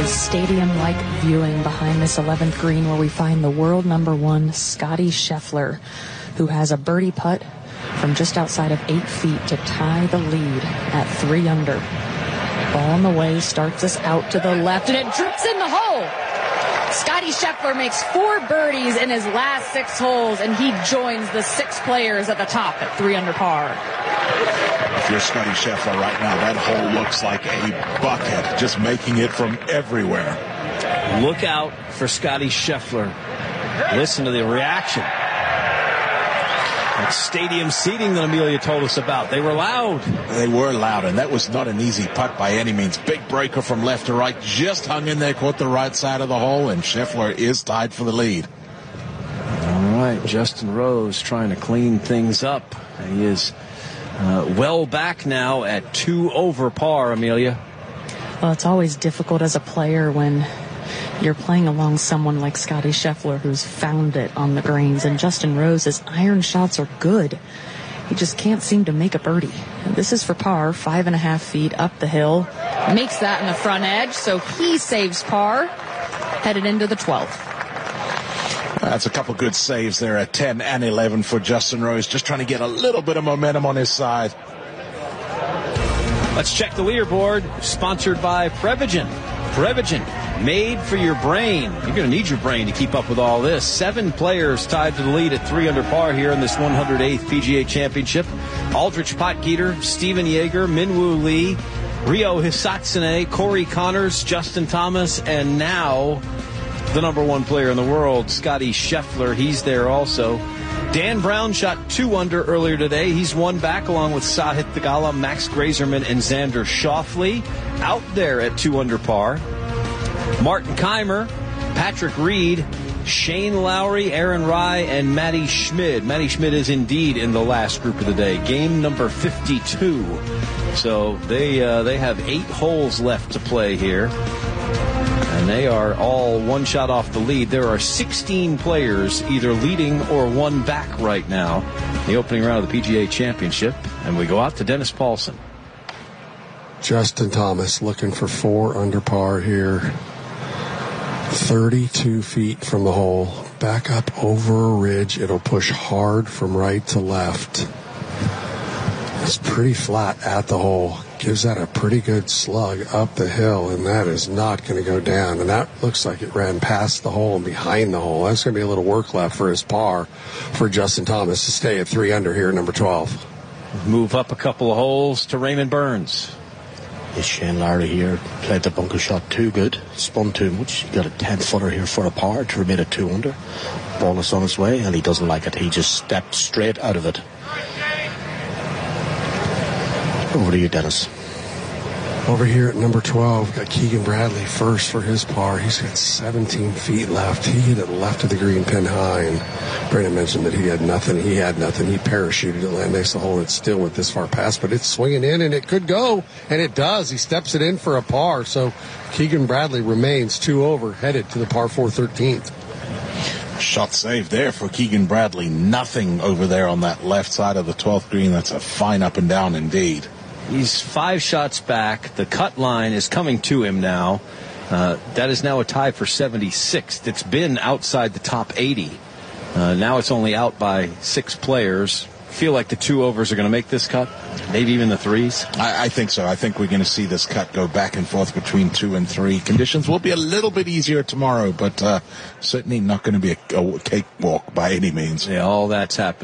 stadium-like viewing behind this 11th green where we find the world number 1, Scottie Scheffler, who has a birdie putt from just outside of 8 feet to tie the lead at 3 under. Ball on the way, starts us out to the left, and it drips in the hole. Scottie Scheffler makes 4 birdies in his last 6 holes, and he joins the 6 players at the top at 3 under par. If you're Scottie Scheffler right now, that hole looks like a bucket, just making it from everywhere. Look out for Scottie Scheffler. Listen to the reaction. That stadium seating that Amelia told us about. They were loud. They were loud, and that was not an easy putt by any means. Big breaker from left to right. Just hung in there, caught the right side of the hole, and Scheffler is tied for the lead. All right, Justin Rose trying to clean things up. He is well back now at 2 over par, Amelia. Well, it's always difficult as a player when you're playing along someone like Scottie Scheffler who's found it on the greens, and Justin Rose's iron shots are good. He just can't seem to make a birdie. And this is for par, 5.5 feet up the hill. Makes that in the front edge, so he saves par, headed into the 12th. That's a couple good saves there at 10 and 11 for Justin Rose, just trying to get a little bit of momentum on his side. Let's check the leaderboard, sponsored by Prevagen. Prevagen, made for your brain. You're going to need your brain to keep up with all this. 7 players tied to the lead at 3 under par here in this 108th PGA Championship. Aldrich Potgieter, Steven Yeager, Minwoo Lee, Ryo Hisatsune, Corey Connors, Justin Thomas, and now the number 1 player in the world, Scottie Scheffler. He's there also. Dan Brown shot 2 under earlier today. He's 1 back along with Sahith Theegala, Max Grazerman, and Xander Schauffele out there at 2 under par. Martin Keimer, Patrick Reed, Shane Lowry, Aaron Rai, and Matty Schmid. Matty Schmid is indeed in the last group of the day, game number 52. So they have 8 holes left to play here. And they are all 1 shot off the lead. There are 16 players either leading or 1 back right now. The opening round of the PGA Championship. And we go out to Dennis Paulson. Justin Thomas looking for 4 under par here. 32 feet from the hole. Back up over a ridge. It'll push hard from right to left. It's pretty flat at the hole. Gives that a pretty good slug up the hill, and that is not going to go down. And that looks like it ran past the hole and behind the hole. That's going to be a little work left for his par for Justin Thomas to stay at 3 under here, number 12. Move up a couple of holes to Raymond Burns. Yes, Shane Lowry here played the bunker shot too good, spun too much. He got a 10-footer here for a par to remain at 2 under. Ball is on its way, and he doesn't like it. He just stepped straight out of it. Over to you, Dennis. Over here at number 12, got Keegan Bradley first for his par. He's got 17 feet left. He hit it left of the green pin high, and Brandon mentioned that he had nothing. He had nothing. He parachuted it, and makes the hole. It still went this far past, but it's swinging in, and it could go, and it does. He steps it in for a par, so Keegan Bradley remains 2 over, headed to the par 4 13th. Shot saved there for Keegan Bradley. Nothing over there on that left side of the 12th green. That's a fine up and down indeed. He's 5 shots back. The cut line is coming to him now. That is now a tie for 76th. It's been outside the top 80. Now it's only out by 6 players. Feel like the 2 overs are going to make this cut? Maybe even the 3s? I think so. I think we're going to see this cut go back and forth between 2 and 3. Conditions will be a little bit easier tomorrow, but certainly not going to be a cakewalk by any means. Yeah, all that's happened.